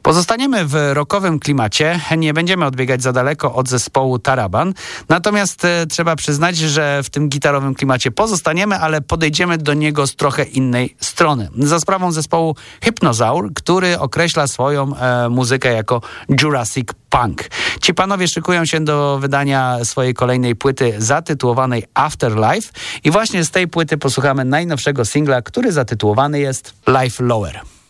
Pozostaniemy w rockowym klimacie, nie będziemy odbiegać za daleko od zespołu Taraban, natomiast trzeba przyznać, że w tym gitarowym klimacie pozostaniemy, ale podejdziemy do niego z trochę innej strony. Za sprawą zespołu Hypnozaur, który określa swoją muzykę jako Jurassic Punk. Ci panowie szykują się do wydania swojej kolejnej płyty zatytułowanej Afterlife i właśnie z tej płyty posłuchamy najnowszego singla, który zatytułowany jest Life Lower.